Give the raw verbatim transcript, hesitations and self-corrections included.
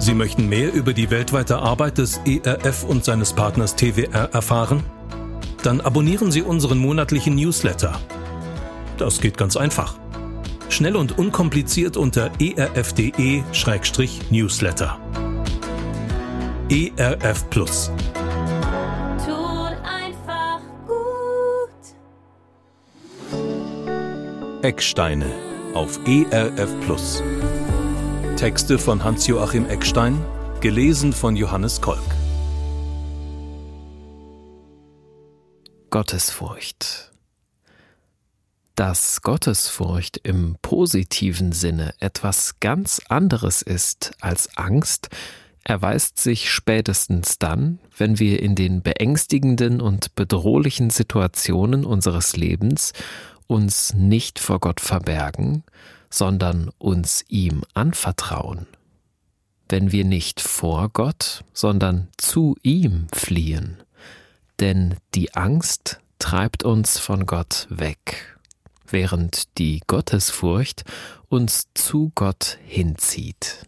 Sie möchten mehr über die weltweite Arbeit des E R F und seines Partners T W R erfahren? Dann abonnieren Sie unseren monatlichen Newsletter. Das geht ganz einfach. Schnell und unkompliziert unter e r f punkt d e slash newsletter. E R F Plus. Tut einfach gut. Ecksteine auf E R F Plus. Texte von Hans-Joachim Eckstein, gelesen von Johannes Kolk. Gottesfurcht. Dass Gottesfurcht im positiven Sinne etwas ganz anderes ist als Angst, erweist sich spätestens dann, wenn wir in den beängstigenden und bedrohlichen Situationen unseres Lebens uns nicht vor Gott verbergen, sondern uns ihm anvertrauen. Wenn wir nicht vor Gott, sondern zu ihm fliehen. Denn die Angst treibt uns von Gott weg, während die Gottesfurcht uns zu Gott hinzieht.